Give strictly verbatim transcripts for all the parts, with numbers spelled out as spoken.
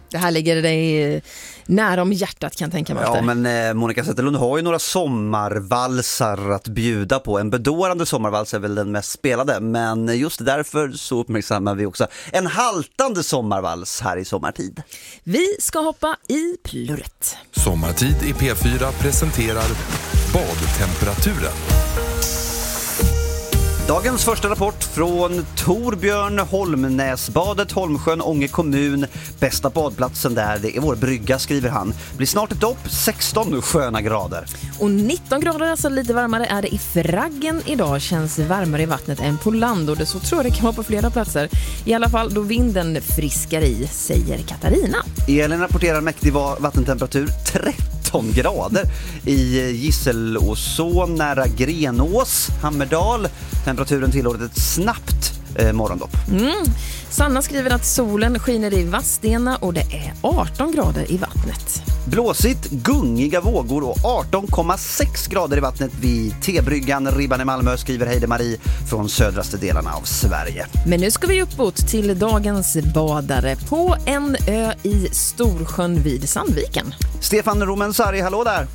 Det här ligger dig nära om hjärtat, kan jag tänka mig. Ja, men eh, Monica Zetterlund har ju några sommarvalsar att bjuda på. En bedårande sommarvals är väl den mest spelade, men just därför så uppmärksammar vi också en haltande sommarvals här i sommartid. Vi ska hoppa i plurret. Sommartid i P fyra presenterar badtemperaturen. Dagens första rapport från Torbjörn, Holmnäsbadet, Holmsjön, Ånge kommun. Bästa badplatsen där, det är vår brygga, skriver han. Blir snart ett dopp, sexton sköna grader. Och nitton grader, alltså lite varmare, är det i Fraggen idag. Känns varmare i vattnet än på land, och det så tror jag det kan vara på flera platser. I alla fall då vinden friskar i, säger Katarina. Elin rapporterar mäktig vattentemperatur, tretton grader i Gisselåsån nära Grenås, Hammerdal. Temperaturen tillåter ett snabbt eh, morgondopp. Mm. Sanna skriver att solen skiner i Vadstena och det är arton grader i vattnet. Blåsigt, gungiga vågor och arton komma sex grader i vattnet vid T-bryggan Ribban i Malmö, skriver Heide Marie från södraste delarna av Sverige. Men nu ska vi uppåt till dagens badare på en ö i Storsjön vid Sandviken. Stefan Romensari, hallå där!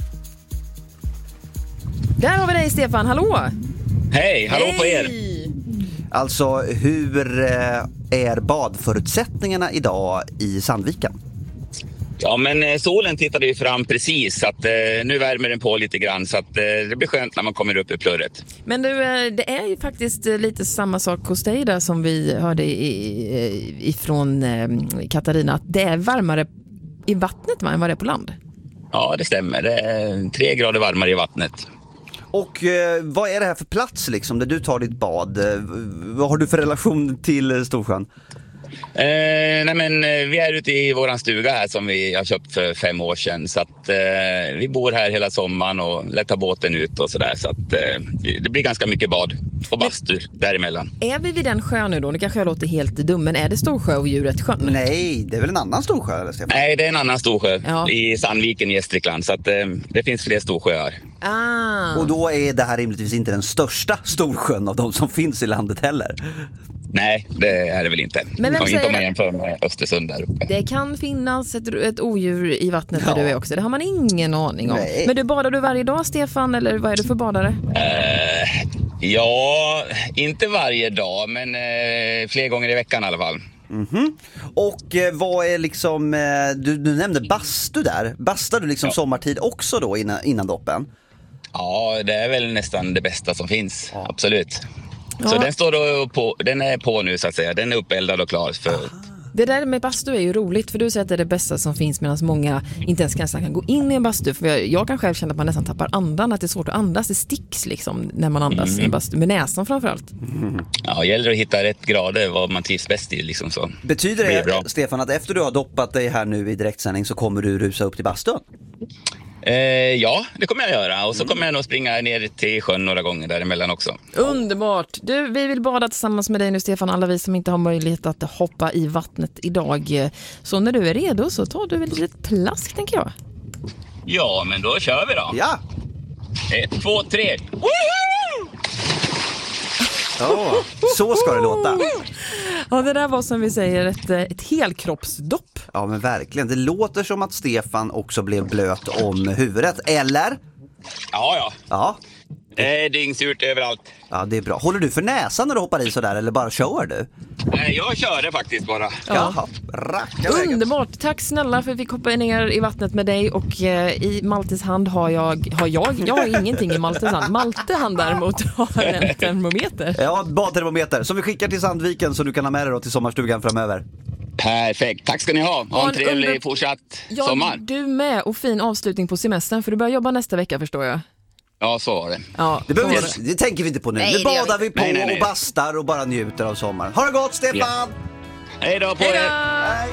Där har vi dig, Stefan, hallå! Hej, hallå Hej. på er! Alltså, hur är badförutsättningarna idag i Sandviken? Ja, men solen tittade ju fram precis, så att eh, nu värmer den på lite grann, så att eh, det blir skönt när man kommer upp i plurret. Men du, det är ju faktiskt lite samma sak hos dig där som vi hörde i, ifrån eh, Katarina, att det är varmare i vattnet än vad det är på land. Ja, det stämmer. Det är tre grader varmare i vattnet. Och eh, vad är det här för plats liksom, där du tar ditt bad? Eh, vad har du för relation till Storsjön? Eh, nej men vi är ute i våran stuga här som vi har köpt för fem år sedan, så att eh, vi bor här hela sommaren och lättar båten ut och sådär, så att eh, det blir ganska mycket bad och bastu däremellan. Är vi vid den sjön nu då? Det kanske jag låter helt dum, men är det Storsjö och djuret sjön? Nej, det är väl en annan Storsjö, eller Stefan? Nej, det är en annan Storsjö, ja. I Sandviken i Gästrikland, så att eh, det finns fler Storsjöar. Ah. Och då är det här rimligtvis inte den största Storsjön av de som finns i landet heller. Nej, det är det väl inte. Men vem inte om man säger- jämför med Östersund där uppe. Det kan finnas ett, ett odjur i vattnet Ja. där du är också. Det har man ingen aning om. Nej. Men du, badar du varje dag, Stefan? Eller vad är du för badare? Eh, ja, inte varje dag, men eh, fler gånger i veckan i alla fall. Mm-hmm. Och eh, vad är liksom, eh, du, du nämnde bastu där. Bastar du liksom Ja. sommartid också då innan, innan doppen? Ja, det är väl nästan det bästa som finns, Ja. absolut. Så Ja. den står då på, den är på nu så att säga, den är uppeldad och klar för... Det där med bastu är ju roligt, för du säger att det är det bästa som finns, medan många inte ens kan, kan gå in i en bastu. För jag, jag kan själv känna att man nästan tappar andan, att det är svårt att andas. Det sticks liksom när man andas Mm. i en bastu, med näsan framförallt. Ja, gäller att hitta rätt grader vad man trivs bäst i liksom så. Betyder blir det, bra. Stefan, att efter du har doppat dig här nu i direktsändning så kommer du rusa upp till bastun? Eh, ja, det kommer jag göra. Och så kommer jag nog springa ner till sjön några gånger däremellan också. Underbart! Du, vi vill bada tillsammans med dig nu, Stefan, alla vi som inte har möjlighet att hoppa i vattnet idag. Så när du är redo så tar du väl ett litet plask, tänker jag. Ja, men då kör vi då. Ja! Ett, två, tre. Oh, så ska det låta. Ja, det där var som vi säger ett, ett helkroppsdopp. Ja, men verkligen. Det låter som att Stefan också blev blöt om huvudet, eller? Ja, ja. Ja. Det är dyngsurt överallt. Ja, det är bra. Håller du för näsan när du hoppar i sådär, eller bara kör du? Nej, jag kör det faktiskt bara. Ja. Jaha, rackarvägen. Underbart, tack snälla för att vi kopplar ner i vattnet med dig. Och eh, i Maltes hand har jag, har jag, jag har ingenting i Maltes hand. Malte han däremot har en termometer. Ja, badtermometer som vi skickar till Sandviken så du kan ha med dig då till sommarstugan framöver. Perfekt, tack ska ni ha. Ha Ha en en trevlig under- fortsatt Ja, sommar. du med, och fin avslutning på semestern, för du börjar jobba nästa vecka, förstår jag. Ja, så var det. Ja, Det, behöver så vi, var det. det tänker vi inte på nu. Nej, Nu det gör badar vi vi på Nej, nej, nej. och bastar och bara njuter av sommaren. Ha det gott, Stefan! Hej då på Hej er! då! Hej.